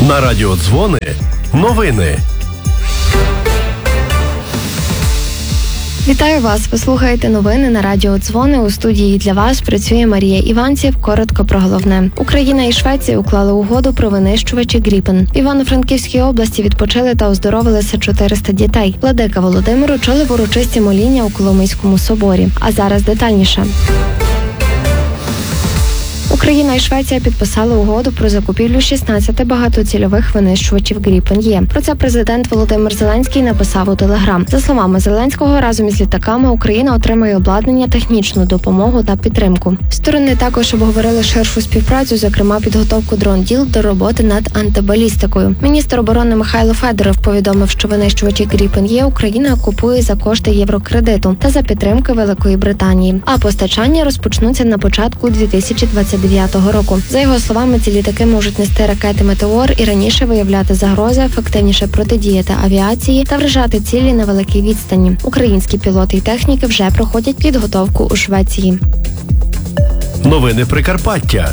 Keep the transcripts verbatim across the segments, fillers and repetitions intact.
На радіо Дзвони новини. Вітаю вас! Ви слухаєте новини на радіо Дзвони. У студії для вас працює Марія Іванців. Коротко про головне. Україна і Швеція уклали угоду про винищувачі Гріпен. В Івано-Франківській області відпочили та оздоровилися чотириста дітей. Владика Володимир очолив урочисті моління у Коломийському соборі. А зараз детальніше. Україна і Швеція підписали угоду про закупівлю шістнадцяти багатоцільових винищувачів Гріпен-Є. Про це президент Володимир Зеленський написав у Телеграм. За словами Зеленського, разом із літаками Україна отримає обладнання, технічну допомогу та підтримку. Сторони також обговорили ширшу співпрацю, зокрема підготовку дрон-діл до роботи над антибалістикою. Міністр оборони Михайло Федоров повідомив, що винищувачі Гріпен-Є Україна купує за кошти єврокредиту та за підтримки Великої Британії. А постачання розпочнуться на початку дві тисячі двадцять дев'ятого року. За його словами, ці літаки можуть нести ракети «Метеор» і раніше виявляти загрози, ефективніше протидіяти авіації та вражати цілі на великій відстані. Українські пілоти і техніки вже проходять підготовку у Швеції. Новини Прикарпаття.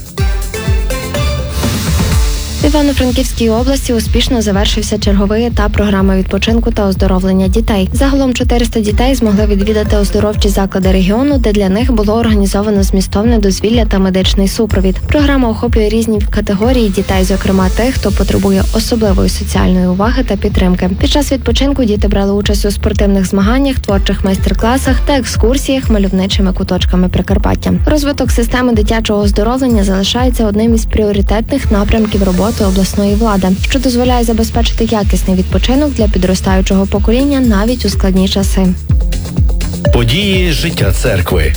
В Івано-Франківській області успішно завершився черговий етап програми відпочинку та оздоровлення дітей. Загалом чотириста дітей змогли відвідати оздоровчі заклади регіону, де для них було організовано змістовне дозвілля та медичний супровід. Програма охоплює різні категорії дітей, зокрема тих, хто потребує особливої соціальної уваги та підтримки. Під час відпочинку діти брали участь у спортивних змаганнях, творчих майстер-класах та екскурсіях мальовничими куточками Прикарпаття. Розвиток системи дитячого оздоровлення залишається одним із пріоритетних напрямків роботи обласної влади, що дозволяє забезпечити якісний відпочинок для підростаючого покоління навіть у складні часи. Події життя церкви.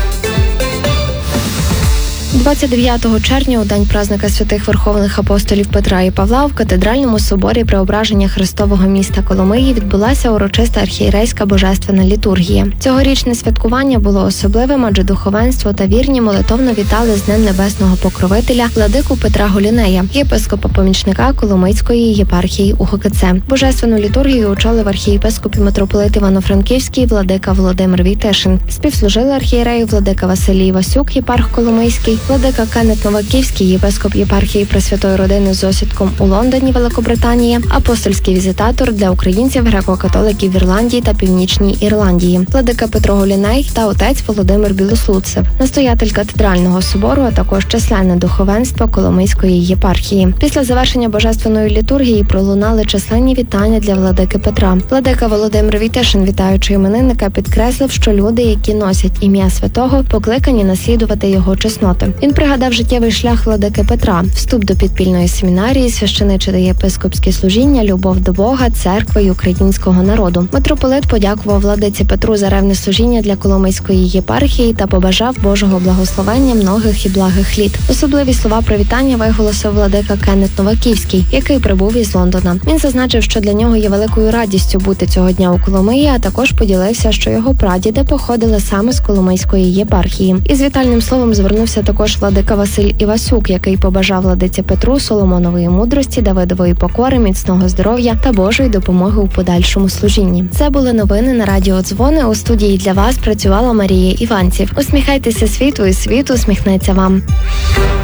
двадцять дев'ятого червня, у день празника святих верховних апостолів Петра і Павла, в катедральному соборі Преображення Христового міста Коломиї відбулася урочиста архієрейська божественна літургія. Цьогорічне святкування було особливим, адже духовенство та вірні молитовно вітали з Днем Небесного Покровителя владику Петра Голінея, єпископа-помічника Коломийської єпархії УГКЦ. Божественну літургію очолив архієпископ і митрополит Івано-Франківський владика Володимир Війтишин. Співслужили архієрею владика Василій Васюк, єпарх Коломийський, владика Кеннет Новаківський, єпископ єпархії Пресвятої Родини з осідком у Лондоні, Великобританія, апостольський візитатор для українців, греко-католиків в Ірландії та Північній Ірландії, владика Петро Голіней та отець Володимир Білослудцев, настоятель катедрального собору, а також численне духовенство Коломийської єпархії. Після завершення божественної літургії пролунали численні вітання для владики Петра. Владика Володимир Війтишин, вітаючи іменинника, підкреслив, що люди, які носять ім'я святого, покликані наслідувати його чесноти. Він пригадав життєвий шлях владики Петра, вступ до підпільної семінарії, священиче та єпископське служіння, любов до Бога, церкви і українського народу. Митрополит подякував владиці Петру за ревне служіння для Коломийської єпархії та побажав Божого благословення многих і благих літ. Особливі слова привітання виголосив владика Кеннет Новаківський, який прибув із Лондона. Він зазначив, що для нього є великою радістю бути цього дня у Коломиї, а також поділився, що його прадіди походили саме з Коломийської єпархії. Із вітальним словом звернувся також владика Василь Івасюк, який побажав владиці Петру Соломонової мудрості, Давидової покори, міцного здоров'я та Божої допомоги у подальшому служінні. Це були новини на радіо Дзвони. У студії для вас працювала Марія Іванців. Усміхайтеся світу, і світ усміхнеться вам.